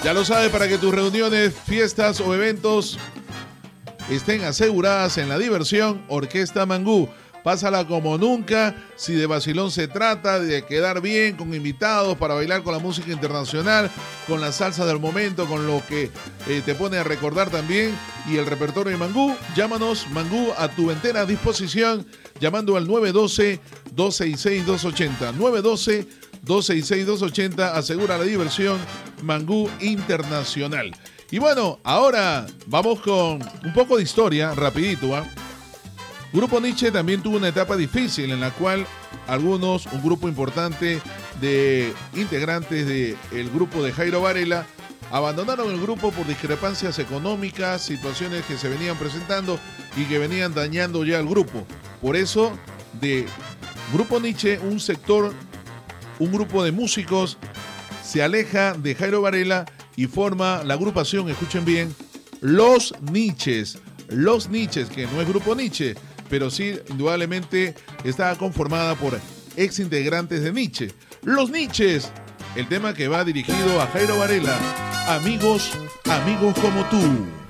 Ya lo sabe, para que tus reuniones, fiestas o eventos estén aseguradas en la diversión, Orquesta Mangú. Pásala como nunca. Si de vacilón se trata, de quedar bien con invitados para bailar con la música internacional, con la salsa del momento, con lo que te pone a recordar también, y el repertorio de Mangú, llámanos. Mangú a tu entera disposición, llamando al 912-266-280. 912-266-280. Asegura la diversión, Mangú Internacional. Y bueno, ahora vamos con un poco de historia, rapidito, ¿ah? Grupo Nietzsche también tuvo una etapa difícil en la cual un grupo importante de integrantes del grupo de Jairo Varela, abandonaron el grupo por discrepancias económicas, situaciones que se venían presentando y que venían dañando ya al grupo. Por eso, de Grupo Nietzsche, un grupo de músicos se aleja de Jairo Varela y forma la agrupación, escuchen bien, Los Nietzsches. Los Nietzsches, que no es Grupo Nietzsche, pero sí, indudablemente, está conformada por ex integrantes de Nietzsche. Los Nietzsches, el tema que va dirigido a Jairo Varela. Amigos, amigos como tú.